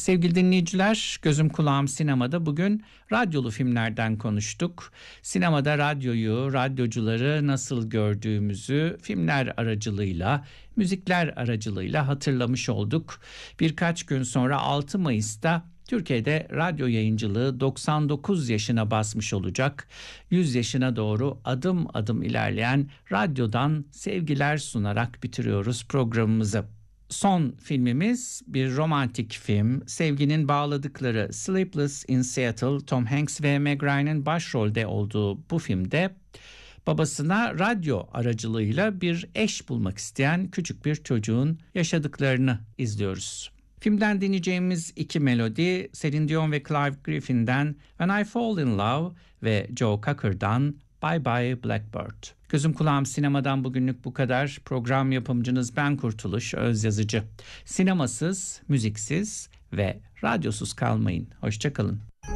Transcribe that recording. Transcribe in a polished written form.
Sevgili dinleyiciler, gözüm kulağım sinemada bugün radyolu filmlerden konuştuk. Sinemada radyoyu, radyocuları nasıl gördüğümüzü filmler aracılığıyla, müzikler aracılığıyla hatırlamış olduk. Birkaç gün sonra 6 Mayıs'ta Türkiye'de radyo yayıncılığı 99 yaşına basmış olacak. 100 yaşına doğru adım adım ilerleyen radyodan sevgiler sunarak bitiriyoruz programımızı. Son filmimiz bir romantik film. Sevginin bağladıkları Sleepless in Seattle, Tom Hanks ve Meg Ryan'ın başrolde olduğu bu filmde babasına radyo aracılığıyla bir eş bulmak isteyen küçük bir çocuğun yaşadıklarını izliyoruz. Filmden dinleyeceğimiz iki melodi Celine Dion ve Clive Griffin'den When I Fall in Love ve Joe Cocker'dan Bye Bye Blackbird. Gözüm kulağım sinemadan bugünlük bu kadar. Program yapımcınız ben Kurtuluş Özyazıcı. Sinemasız, müziksiz ve radyosuz kalmayın. Hoşça kalın.